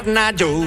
Nadu.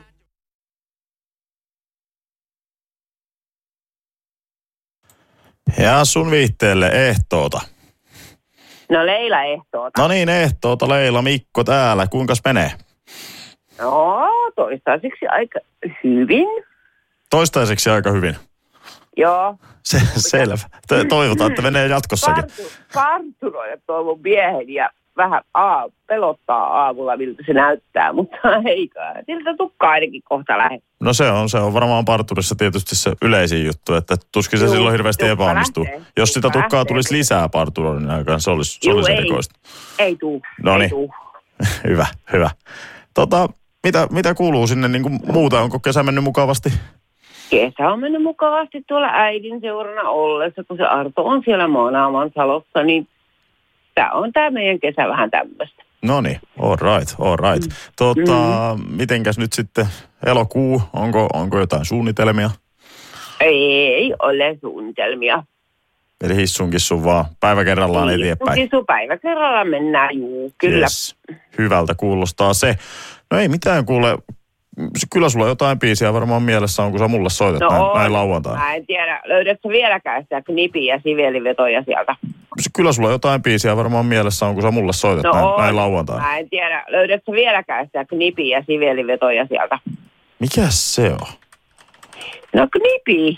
Ja sun viihteelle ehtoota. No Leila ehtoota. No niin, ehtoota Leila, Mikko täällä. Kuinkas menee? No, toistaiseksi aika hyvin. Toistaiseksi aika hyvin. Joo. Selvä. Toivotaan, että menee jatkossakin. Parturoida tuo mun miehen ja vähän pelottaa aamulla, miltä se näyttää, mutta eikä. Siltä tukkaa ainakin kohta lähes. No se on varmaan parturissa tietysti se yleisin juttu, että tuskin se silloin hirveästi epäonnistuu. Lähtee. Jos sitä tukkaa tulisi lisää parturoinnin aikaan, se olisi erikoista. Ei tuu. Noniin. Hyvä. Mitä kuuluu sinne niin kuin muuta? Onko kesä mennyt mukavasti? Kesä on mennyt mukavasti tuolla äidin seurana ollessa, kun se Arto on siellä Maanaaman salossa, niin tämä meidän kesä vähän tämmöistä. No niin, all right. Mitenkäs nyt sitten elokuu? Onko jotain suunnitelmia? Ei ole suunnitelmia. Eli hissunkin sun vaan päivä kerrallaan eteenpäin. Hissun päivä kerrallaan mennään, kyllä. Yes. Hyvältä kuulostaa se. No ei mitään kuule. Kyllä sulla jotain biisiä varmaan mielessä on, kun sä mulle soitat näin lauantaina. Mä en tiedä, löydätkö vieläkään sitä knipiä ja sivelivetoja sieltä? Kyllä sulla jotain biisiä varmaan mielessä on, kun sä mulle soitat näin lauantaina. Mä en tiedä, löydätkö vieläkään sitä knipiä ja sivelivetoja sieltä? Mikäs se on? No knipi.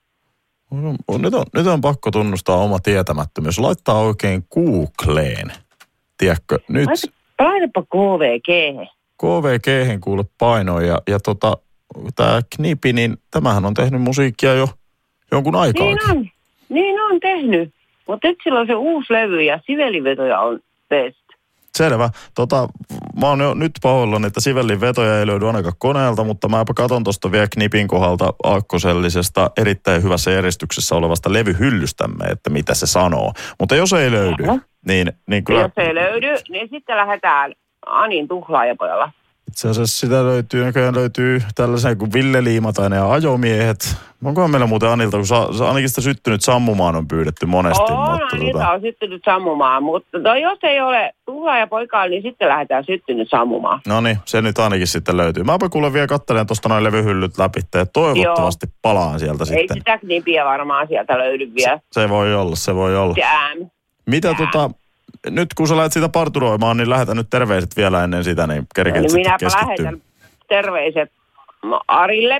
Nyt on pakko tunnustaa oma tietämättömyys. Laittaa oikein Googleen. Tiedätkö, nyt... Laitapa KVG. KVG:hen kuule painoin ja tää Knipi, niin tämähän on tehnyt musiikkia jo jonkun aikaakin. Niin on tehnyt. Mutta nyt sillä on se uusi levy ja sivelivetoja on best. Selvä. Mä oon jo nyt pahoillani, että sivellivetoja ei löydy ainakaan koneelta, mutta mäpä katon tuosta vielä Knipin kohdalta aakkosellisesta erittäin hyvässä järjestyksessä olevasta levyhyllystämme, että mitä se sanoo. Mutta jos ei löydy, niin kyllä... Jos ei löydy, niin sitten lähdetään Anin tuhlaajapojalla. Itse asiassa sitä löytyy tällaisen kuin Ville Liimatainen ja Ajomiehet. Onkohan meillä muuten Anilta, kun ainakin sitä syttynyt sammumaan on pyydetty monesti. Anilta on syttynyt sammumaan, mutta jos ei ole tuhlaajapoikaa, niin sitten lähdetään syttynyt sammumaan. No niin, se nyt ainakin sitten löytyy. Mäpä kuule vielä katselen tuosta noin levyhyllyt läpi ja toivottavasti palaan sieltä sitten. Ei sitä knipiä varmaan sieltä löydy vielä. Se voi olla. Jääm. Mitä nyt kun sä lähdet sitä parturoimaan, niin lähetän nyt terveiset vielä ennen sitä, niin kerkeet sitten minäpä keskittyä. lähetän terveiset Arille,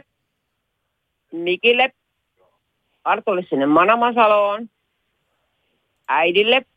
Mikille, Artulle sinne Manamasaloon, äidille,